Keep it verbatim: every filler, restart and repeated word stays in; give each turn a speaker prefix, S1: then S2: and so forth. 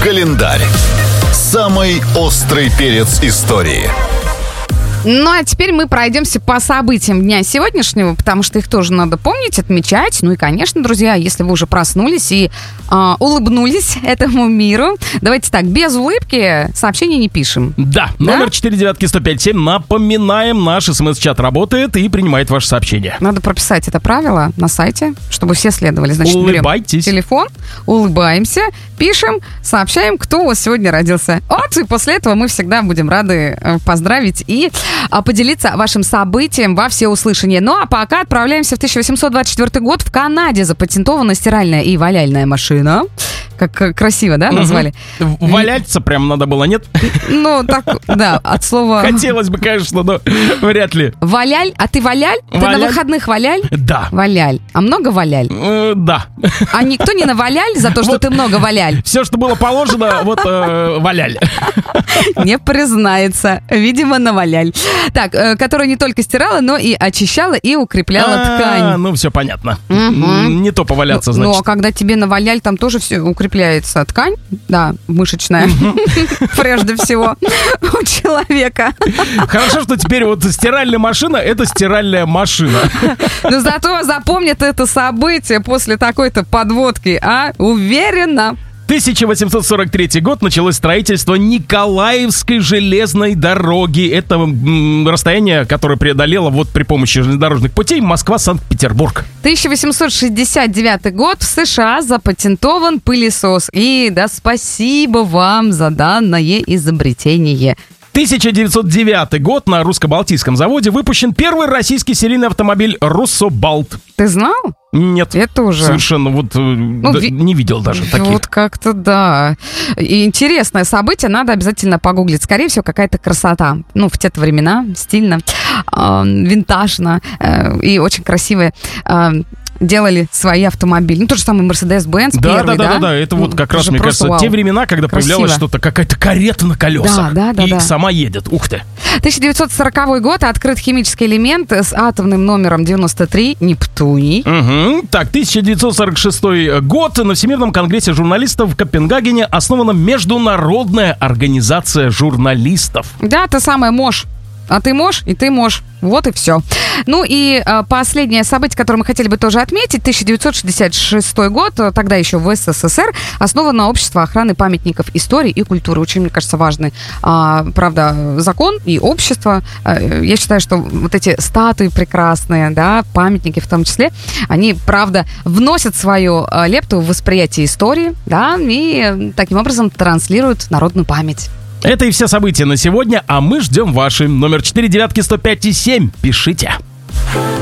S1: Календарь. Самый острый перец истории.
S2: Ну, а теперь мы пройдемся по событиям дня сегодняшнего, потому что их тоже надо помнить, отмечать. Ну и, конечно, друзья, если вы уже проснулись и э, улыбнулись этому миру, давайте так, без улыбки сообщения не пишем.
S3: Да,
S2: Да?
S3: номер четыре девятки сто пять семь. Напоминаем, наш смс-чат работает и принимает ваши сообщения.
S2: Надо прописать это правило на сайте, чтобы все следовали. Значит,
S3: Улыбайтесь.
S2: берем телефон, улыбаемся, пишем, сообщаем, кто у вас сегодня родился. Вот, и после этого мы всегда будем рады э, поздравить и э, поделиться вашим событием во всеуслышание. Ну, а пока отправляемся в тысяча восемьсот двадцать четвёртый год. В Канаде запатентована стиральная и валяльная машина. Как э, красиво, да, назвали?
S3: Угу. Валяться прям надо было, нет?
S2: Ну, так, да, от слова...
S3: Хотелось бы, конечно, но вряд ли.
S2: Валяль? А ты валяль? Ты
S3: Валяль?
S2: на выходных валяль?
S3: Да.
S2: Валяль. А много валяль?
S3: Э, да.
S2: А никто не наваляль за то, что
S3: Вот.
S2: ты много валяль?
S3: Все, что было положено, вот э, валяль.
S2: Не признается. Видимо, наваляль. Так, э, которая не только стирала, но и очищала и укрепляла
S3: А,
S2: ткань.
S3: Ну, все понятно.
S2: Мгм.
S3: Не то поваляться,
S2: Ну, а
S3: значит.
S2: когда тебе наваляль, там тоже все укрепляется ткань, да, мышечная, прежде всего, у человека.
S3: Хорошо, что теперь вот стиральная машина — это стиральная машина.
S2: Но зато запомнят это событие после такой-то подводки, а? Уверена.
S3: тысяча восемьсот сорок третий год, началось строительство Николаевской железной дороги. Это м, расстояние, которое преодолело вот при помощи железнодорожных путей Москва-Санкт-Петербург.
S2: тысяча восемьсот шестьдесят девятый год, в США запатентован пылесос. И да спасибо вам за данное изобретение.
S3: тысяча девятьсот девятый год, на русско-балтийском заводе выпущен первый российский серийный автомобиль «Руссобалт».
S2: Ты знал?
S3: Нет,
S2: Я тоже.
S3: совершенно вот э, да,
S2: ви-
S3: не видел даже таких.
S2: Вот как-то да. И интересное событие, надо обязательно погуглить. Скорее всего, какая-то красота. Ну, в те времена, стильно, э, винтажно э, и очень красивые. Э, делали свои автомобили. Ну, тот же самый Мерседес-Бенц
S3: Да,
S2: первый,
S3: да, да,
S2: да?
S3: да, да, это вот
S2: Ну,
S3: как
S2: это
S3: раз,
S2: же
S3: мне
S2: просто
S3: кажется,
S2: вау.
S3: те времена, когда
S2: Красиво.
S3: появлялось что-то, какая-то карета на колесах.
S2: Да, да, да,
S3: и
S2: да.
S3: сама едет. Ух ты.
S2: тысяча девятьсот сороковой год, открыт химический элемент с атомным номером девяносто три, Нептуний.
S3: Угу. Так, тысяча девятьсот сорок шестой год. На Всемирном конгрессе журналистов в Копенгагене основана Международная организация журналистов.
S2: Да, ты самая можешь. А ты можешь, и ты можешь. Вот и все. Ну и э, последнее событие, которое мы хотели бы тоже отметить. тысяча девятьсот шестьдесят шестой год, э, тогда еще в СССР, основано Общество охраны памятников истории и культуры. Очень, мне кажется, важный, э, правда, закон и общество. Э, я считаю, что вот эти статуи прекрасные, да, памятники в том числе, они, правда, вносят свою э, лепту в восприятие истории, да, и э, таким образом транслируют народную память.
S3: Это и все события на сегодня, а мы ждем ваши. Номер четыре девятки сто пять семь. Пишите.